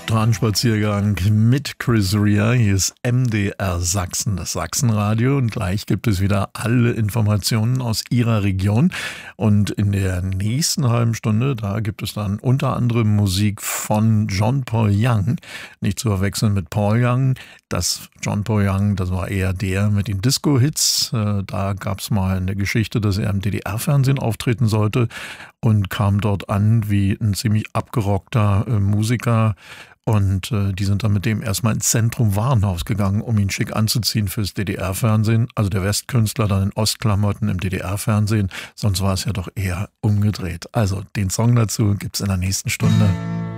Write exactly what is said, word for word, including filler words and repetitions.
Strandspaziergang mit Chris Rea. Hier ist M D R Sachsen, das Sachsenradio. Und gleich gibt es wieder alle Informationen aus Ihrer Region. Und in der nächsten halben Stunde, da gibt es dann unter anderem Musik von John Paul Young. Nicht zu verwechseln mit Paul Young. Das John Paul Young, das war eher der mit den Disco-Hits. Da gab es mal eine Geschichte, dass er im D D R-Fernsehen auftreten sollte und kam dort an wie ein ziemlich abgerockter äh, Musiker. Und äh, die sind dann mit dem erstmal ins Zentrum Warenhaus gegangen, um ihn schick anzuziehen fürs D D R-Fernsehen. Also der Westkünstler dann in Ostklamotten im D D R-Fernsehen. Sonst war es ja doch eher umgedreht. Also den Song dazu gibt's in der nächsten Stunde.